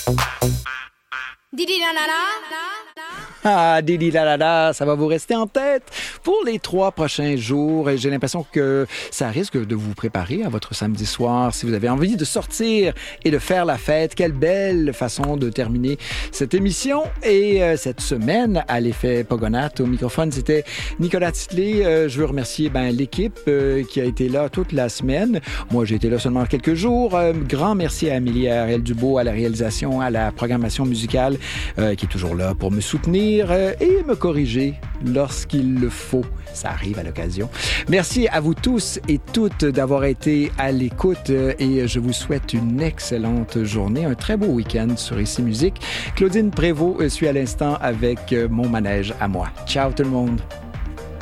Didi la la la. Ah, Didi la la la, ça va vous rester en tête pour les 3 prochains jours. Et j'ai l'impression que ça risque de vous préparer à votre samedi soir. Si vous avez envie de sortir et de faire la fête, quelle belle façon de terminer cette émission. Et cette semaine, à l'effet Pogonat, au microphone, c'était Nicolas Titley. Je veux remercier l'équipe qui a été là toute la semaine. Moi, j'ai été là seulement quelques jours. Grand merci à Amélie Ariel-Dubois à la réalisation, à la programmation musicale, qui est toujours là pour me soutenir et me corriger lorsqu'il le faut. Ça arrive à l'occasion. Merci à vous tous et toutes d'avoir été à l'écoute et je vous souhaite une excellente journée, un très beau week-end sur Ici Musique. Claudine Prévost suit à l'instant avec mon manège à moi. Ciao tout le monde!